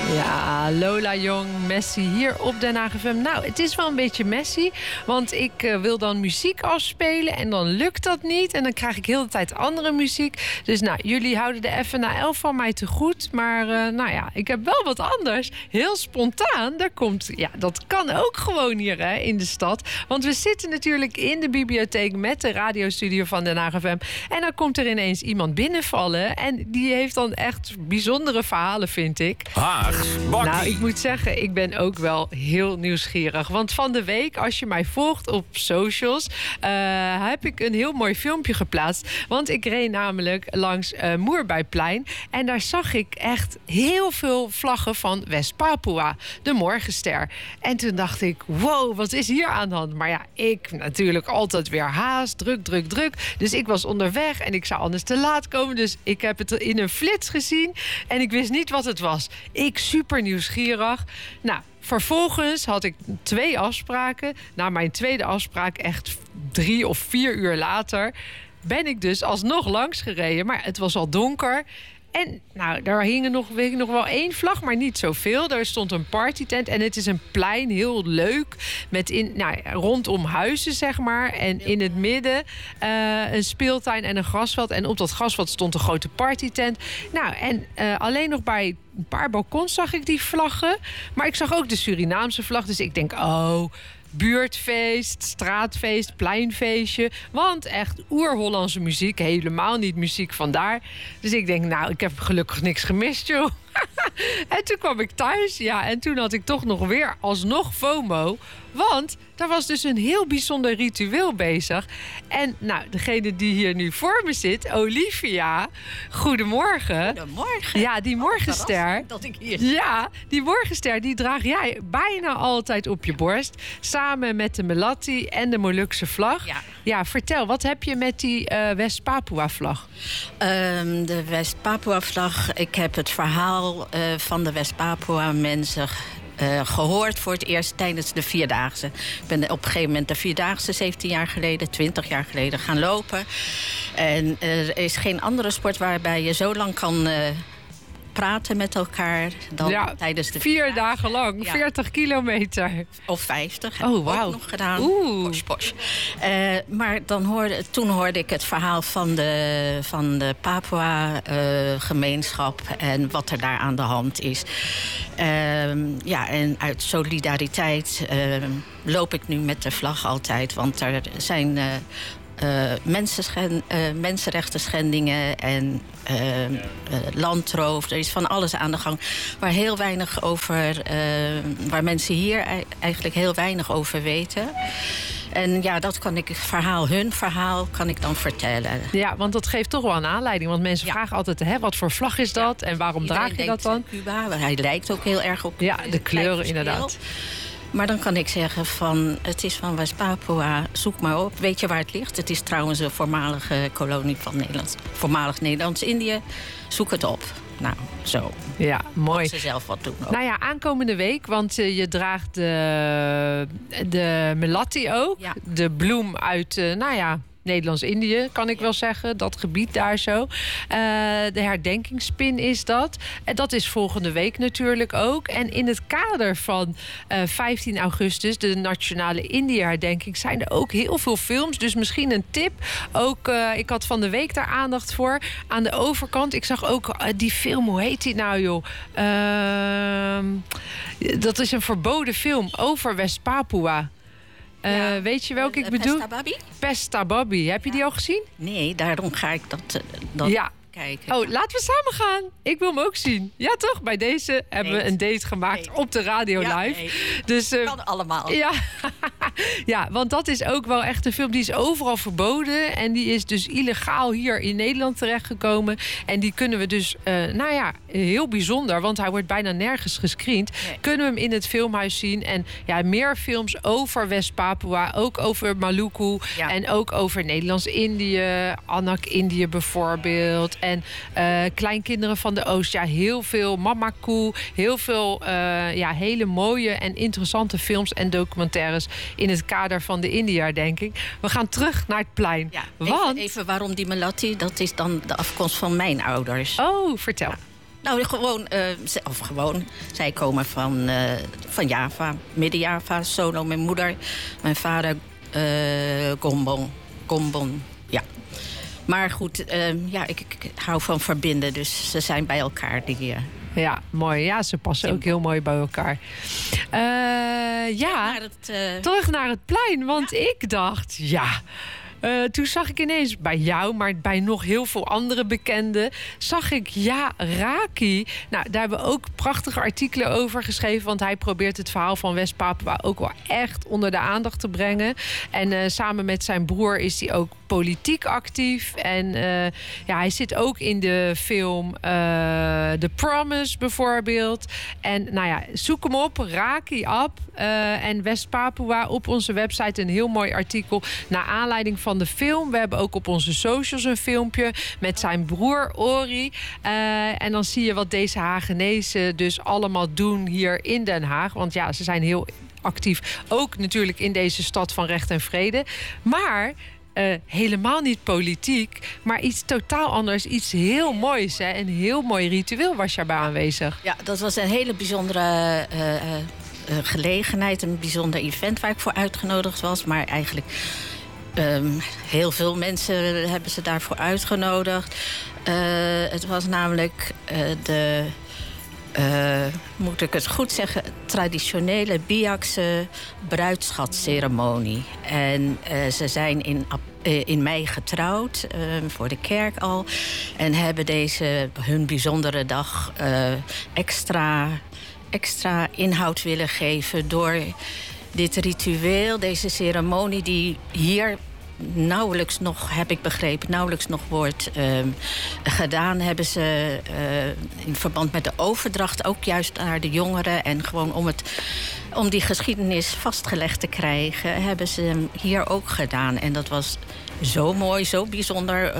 Ja, Lola Jong, Messi hier op Den Haag FM. Nou, het is wel een beetje Messi, want ik wil dan muziek afspelen en dan lukt dat niet. En dan krijg ik heel de tijd andere muziek. Dus nou, jullie houden de even na 11 van mij te goed. Maar nou ja, ik heb wel wat anders. Heel spontaan, daar komt, ja, dat kan ook gewoon hier hè, in de stad. Want we zitten natuurlijk in de bibliotheek met de radiostudio van Den Haag FM. En dan komt er ineens iemand binnenvallen. En die heeft dan echt bijzondere verhalen, vind ik. Nou, ik moet zeggen, ik ben ook wel heel nieuwsgierig. Want van de week, als je mij volgt op socials, heb ik een heel mooi filmpje geplaatst. Want ik reed namelijk langs Moerbijplein. En daar zag ik echt heel veel vlaggen van West-Papua, de Morgenster. En toen dacht ik, wow, wat is hier aan de hand? Maar ja, ik natuurlijk altijd weer haast, druk. Dus ik was onderweg en ik zou anders te laat komen. Dus ik heb het in een flits gezien en ik wist niet wat het was. Ik super nieuwsgierig. Nou, vervolgens had ik 2 afspraken. Na mijn tweede afspraak, echt 3 of 4 uur later, ben ik dus alsnog langs gereden. Maar het was al donker. En nou, daar hing nog wel 1 vlag, maar niet zoveel. Daar stond een partytent en het is een plein, heel leuk. Met rondom huizen, zeg maar. En in het midden een speeltuin en een grasveld. En op dat grasveld stond een grote partytent. Nou, en alleen nog bij een paar balkons zag ik die vlaggen. Maar ik zag ook de Surinaamse vlag. Dus ik denk, buurtfeest, straatfeest, pleinfeestje. Want echt oer-Hollandse muziek. Helemaal niet muziek vandaar. Dus ik denk, nou, ik heb gelukkig niks gemist, joh. En toen kwam ik thuis. Ja, en toen had ik toch nog weer alsnog FOMO. Want daar was dus een heel bijzonder ritueel bezig. En nou, degene die hier nu voor me zit, Olivia. Goedemorgen. Goedemorgen. Ja, die morgenster. Dat ik hier Ja, die morgenster die draag jij bijna altijd op je borst. Samen met de Melatti en de Molukse vlag. Ja, vertel, wat heb je met die West-Papua-vlag? De West-Papua-vlag. Ik heb het verhaal van de West-Papua-mensen gehoord voor het eerst tijdens de Vierdaagse. Ik ben op een gegeven moment de Vierdaagse 17 jaar geleden, 20 jaar geleden gaan lopen. En er is geen andere sport waarbij je zo lang kan praten met elkaar dan tijdens de 4 dagen lang, 40 kilometer. Of 50. Oh, wauw. Ook nog gedaan. Posh. Maar toen hoorde ik het verhaal van de Papua-gemeenschap en wat er daar aan de hand is. En uit solidariteit loop ik nu met de vlag altijd. Want er zijn mensenrechten schendingen en landroof. Er is van alles aan de gang waar heel weinig over, waar mensen hier eigenlijk heel weinig over weten. En ja, dat kan ik hun verhaal kan ik dan vertellen. Ja, want dat geeft toch wel een aanleiding. Want mensen vragen altijd, wat voor vlag is dat? En waarom draag je dat dan? Cuba, hij lijkt ook heel erg op Ja, de kleuren inderdaad. Maar dan kan ik zeggen het is van West-Papua, zoek maar op. Weet je waar het ligt? Het is trouwens een voormalige kolonie van Nederland. Voormalig Nederlands-Indië. Zoek het op. Nou, zo. Ja, mooi. Mag ze zelf wat doen ook. Nou ja, aankomende week, want je draagt de Melatti ook. Ja. De bloem uit, Nederlands-Indië, kan ik wel zeggen. Dat gebied daar zo. De herdenkingspin is dat. En dat is volgende week natuurlijk ook. En in het kader van 15 augustus, de Nationale Indië-herdenking, zijn er ook heel veel films. Dus misschien een tip. Ook, ik had van de week daar aandacht voor. Aan de overkant, ik zag ook die film, hoe heet die nou, joh? Dat is een verboden film over West-Papua. Weet je welke ik bedoel? Pesta Babi? Pesta Babi. Heb je die al gezien? Nee, daarom ga ik dat kijken. Oh, laten we samen gaan. Ik wil hem ook zien. Ja, toch? Bij deze hebben we een date gemaakt op de radio live. Nee. Dus, kan allemaal. Ja. Ja, want dat is ook wel echt een film. Die is overal verboden. En die is dus illegaal hier in Nederland terechtgekomen. En die kunnen we dus, heel bijzonder. Want hij wordt bijna nergens gescreend. Nee. Kunnen we hem in het filmhuis zien. En ja, meer films over West-Papua. Ook over Maluku. Ja. En ook over Nederlands-Indië. Anak-Indië bijvoorbeeld. En Kleinkinderen van de Oost. Ja, heel veel. Mama Koe. Heel veel hele mooie en interessante films en documentaires in het kader van de India-herdenking. We gaan terug naar het plein. Ja, even waarom die Melatti? Dat is dan de afkomst van mijn ouders. Oh, vertel. Ja. Nou, zij komen van Java, Midden-Java, Solo, mijn moeder. Mijn vader, Gombon, ja. Maar goed, ik hou van verbinden, dus ze zijn bij elkaar. Ja, mooi. Ja, ze passen ook heel mooi bij elkaar. Terug naar het plein, want ik dacht, toen zag ik ineens bij jou, maar bij nog heel veel andere bekenden, zag ik Raki. Nou, daar hebben we ook prachtige artikelen over geschreven, want hij probeert het verhaal van West-Papua ook wel echt onder de aandacht te brengen. En samen met zijn broer is hij ook politiek actief. En hij zit ook in de film The Promise bijvoorbeeld. En zoek hem op, Raki Ab en West-Papua op onze website. Een heel mooi artikel naar aanleiding van de film. We hebben ook op onze socials een filmpje met zijn broer Ori. En dan zie je wat deze Hagenezen dus allemaal doen hier in Den Haag. Want ze zijn heel actief. Ook natuurlijk in deze stad van recht en vrede. Maar helemaal niet politiek, maar iets totaal anders. Iets heel moois. Hè? Een heel mooi ritueel was je bij aanwezig. Ja, dat was een hele bijzondere gelegenheid. Een bijzonder event waar ik voor uitgenodigd was. Maar eigenlijk heel veel mensen hebben ze daarvoor uitgenodigd. Het was namelijk moet ik het goed zeggen, traditionele Biakse bruidsschatceremonie. En ze zijn in mei getrouwd, voor de kerk al. En hebben hun bijzondere dag extra inhoud willen geven door dit ritueel, deze ceremonie die hier nauwelijks nog, heb ik begrepen, nauwelijks nog wordt gedaan. Hebben ze in verband met de overdracht ook juist naar de jongeren en gewoon om die geschiedenis vastgelegd te krijgen, hebben ze hem hier ook gedaan. En dat was zo mooi, zo bijzonder.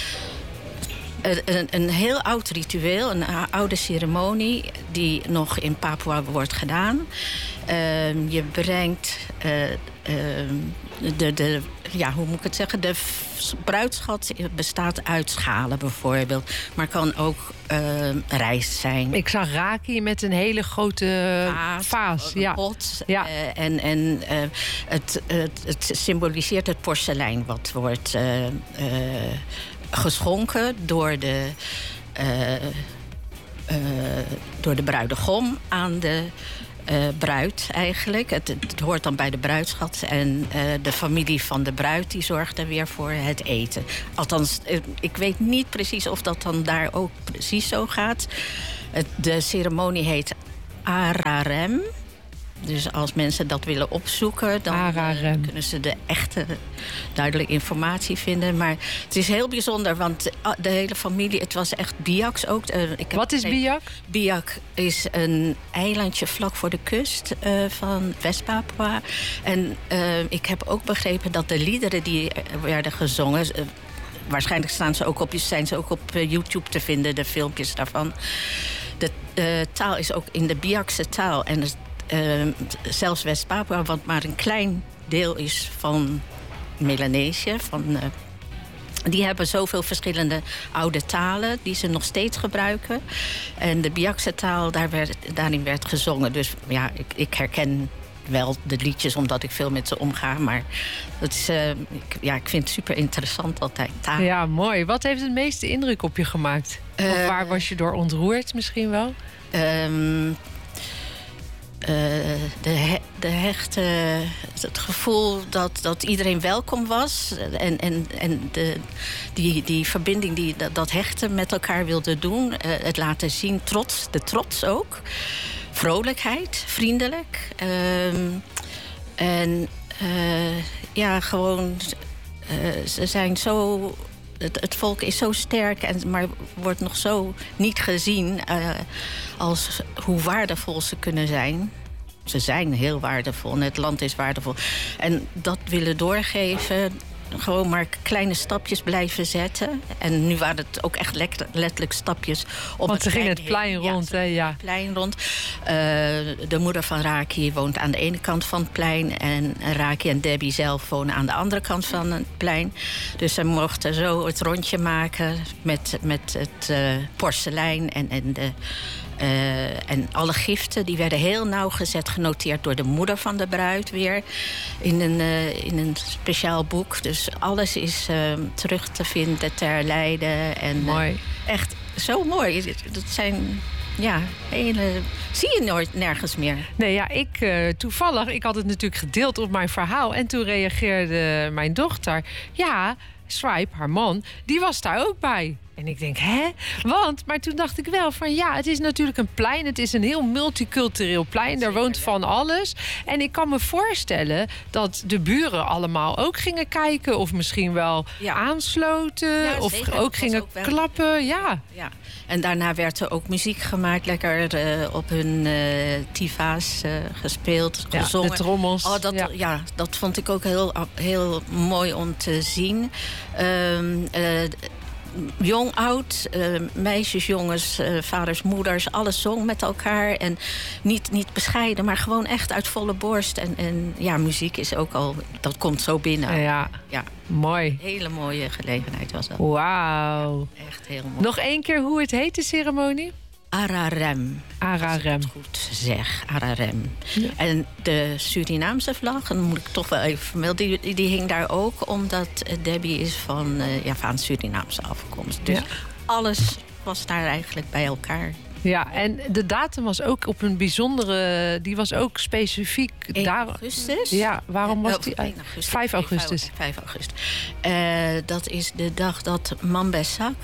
Een heel oud ritueel, een oude ceremonie die nog in Papua wordt gedaan. Je brengt hoe moet ik het zeggen? De bruidschat bestaat uit schalen bijvoorbeeld. Maar kan ook rijst zijn. Ik zag Raki met een hele grote vaas. Ja. Pot. Ja. Het symboliseert het porselein wat wordt geschonken door de bruidegom aan de bruid eigenlijk. Het hoort dan bij de bruidschat. En de familie van de bruid die zorgt er weer voor het eten. Althans, ik weet niet precies of dat dan daar ook precies zo gaat. De ceremonie heet Ararem. Dus als mensen dat willen opzoeken, dan kunnen ze de echte duidelijke informatie vinden. Maar het is heel bijzonder, want de hele familie, het was echt Biaks ook. Wat is Biak? Biak is een eilandje vlak voor de kust van West-Papua. En ik heb ook begrepen dat de liederen die werden gezongen, waarschijnlijk zijn ze ook op YouTube te vinden, de filmpjes daarvan. De taal is ook in de Biakse taal. En zelfs West-Papua, wat maar een klein deel is van Melanesië. Die hebben zoveel verschillende oude talen die ze nog steeds gebruiken. En de Biakse taal, daarin werd gezongen. Dus ik herken wel de liedjes omdat ik veel met ze omga. Maar dat is, ik vind het super interessant altijd. Taal. Ja, mooi. Wat heeft het meeste indruk op je gemaakt? Of waar was je door ontroerd misschien wel? Het gevoel dat iedereen welkom was. En die verbinding die dat hechten met elkaar wilde doen. Het laten zien, de trots ook. Vrolijkheid, vriendelijk. Ze zijn zo. Het volk is zo sterk, maar wordt nog zo niet gezien als hoe waardevol ze kunnen zijn. Ze zijn heel waardevol en het land is waardevol. En dat willen doorgeven, gewoon maar kleine stapjes blijven zetten. En nu waren het ook echt letterlijk stapjes op Want ze gingen het plein heen. rond, hè? Ja. Het plein rond. De moeder van Raki woont aan de ene kant van het plein. En Raki en Debbie zelf wonen aan de andere kant van het plein. Dus ze mochten zo het rondje maken met het porselein en alle giften. Die werden heel nauwgezet genoteerd door de moeder van de bruid weer. In een speciaal boek. Dus alles is terug te vinden ter Leiden. En, mooi. Echt zo mooi. Dat zijn... Ja, hele... Zie je nooit nergens meer. Nee, ja, ik had het natuurlijk gedeeld op mijn verhaal. En toen reageerde mijn dochter... Ja, Swipe, haar man, die was daar ook bij. En ik denk, hè? Maar toen dacht ik wel van... Ja, het is natuurlijk een plein. Het is een heel multicultureel plein. Daar woont van alles. En ik kan me voorstellen dat de buren allemaal ook gingen kijken. Of misschien wel aansloten. Ja, of ook gingen klappen. Ja. En daarna werd er ook muziek gemaakt. Lekker op hun tiva's gespeeld, gezongen. De trommels. Dat vond ik ook heel mooi om te zien. Jong, oud, meisjes, jongens, vaders, moeders, alles zong met elkaar. En niet bescheiden, maar gewoon echt uit volle borst. En ja, muziek is ook al, dat komt zo binnen. Ja. Mooi. Hele mooie gelegenheid was dat. Wauw. Ja, echt heel mooi. Nog één keer hoe het heet, de ceremonie? Ararem. Ararem. Als ik het goed zeg, Ararem. Ja. En de Surinaamse vlag, en dat moet ik toch wel even vermelden... die hing daar ook, omdat Debbie is van Surinaamse afkomst. Dus alles was daar eigenlijk bij elkaar. Ja, en de datum was ook op een bijzondere... Die was ook specifiek... 1 augustus? Ja, waarom was die? 5 augustus. 5 augustus. Dat is de dag dat Mambesak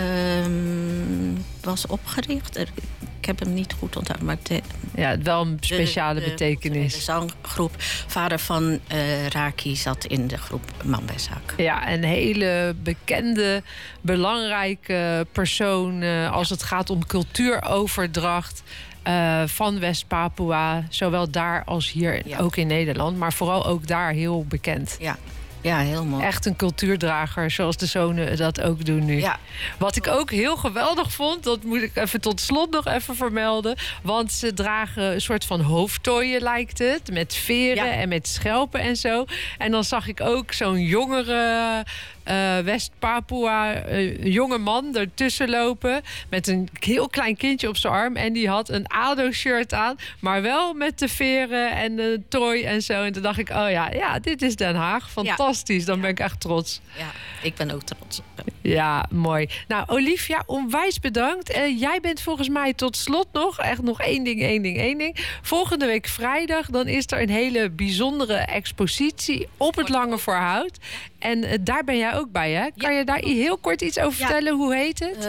was opgericht. Ik heb hem niet goed onthouden, maar... wel een speciale betekenis. De zanggroep. Vader van Raki zat in de groep Mambesak. Ja, een hele bekende, belangrijke persoon... als het gaat om cultuuroverdracht... van West-Papua, zowel daar als hier, ook in Nederland. Maar vooral ook daar heel bekend. Ja, heel mooi. Echt een cultuurdrager, zoals de zonen dat ook doen nu. Ja. Wat ik ook heel geweldig vond, dat moet ik even tot slot nog even vermelden. Want ze dragen een soort van hoofdtooien, lijkt het. Met veren en met schelpen en zo. En dan zag ik ook zo'n jongere... West-Papua, jonge man ertussen lopen... met een heel klein kindje op zijn arm. En die had een ADO-shirt aan... maar wel met de veren en de tooi en zo. En toen dacht ik, dit is Den Haag. Fantastisch, dan ben ik echt trots. Ja, ik ben ook trots. Ja, mooi. Nou, Olivia, onwijs bedankt. Jij bent volgens mij tot slot nog één ding. Volgende week vrijdag, dan is er een hele bijzondere expositie... op het Lange Voorhout. En daar ben jij ook bij, hè? Kan je daar heel kort iets over vertellen? Hoe heet het?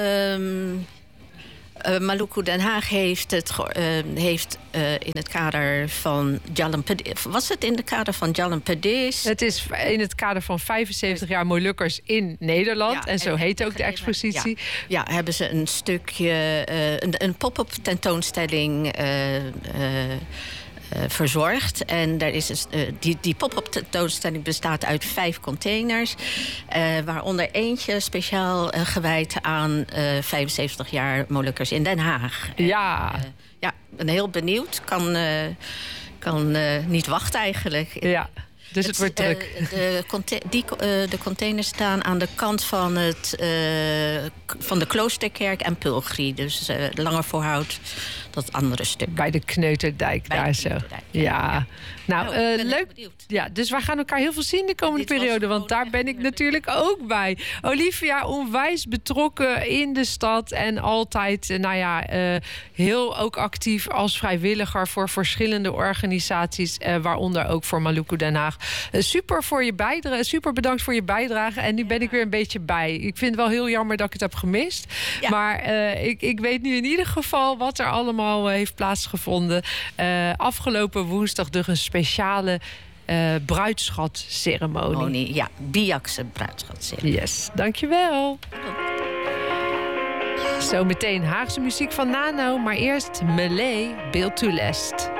Maluku Den Haag heeft in het kader van Jalan-Pedis... Was het in het kader van Jalan-Pedis? Het is in het kader van 75 jaar Molukkers in Nederland. En zo heet ook de expositie. Ja, hebben ze een stukje... een pop-up tentoonstelling... verzorgd. En daar is die pop-up tentoonstelling bestaat uit 5 containers. Waaronder eentje speciaal gewijd aan 75 jaar Molukkers in Den Haag. Ik ben heel benieuwd. Kan niet wachten eigenlijk. Ja. Dus het wordt druk. De containers staan aan de kant van de Kloosterkerk en Pulgri. Dus Lange Voorhout, dat andere stuk. Bij de Kneuterdijk, daar zo. Ja. Nou, leuk. Ja, dus wij gaan elkaar heel veel zien de komende periode. Want daar ben ik natuurlijk ook bij. Olivia, onwijs betrokken in de stad. En altijd, heel ook actief als vrijwilliger... voor verschillende organisaties. Waaronder ook voor Maluku Den Haag. Super voor je bijdrage. Super bedankt voor je bijdrage. En nu ben ik weer een beetje bij. Ik vind het wel heel jammer dat ik het heb gemist. Ja. Maar ik weet nu in ieder geval wat er allemaal heeft plaatsgevonden. Afgelopen woensdag dus een speciale bruidsschatceremonie. Ja, Biakse bruidsschatceremonie. Yes, dankjewel. Zometeen Haagse muziek van Nano, maar eerst Melee, Built to Last.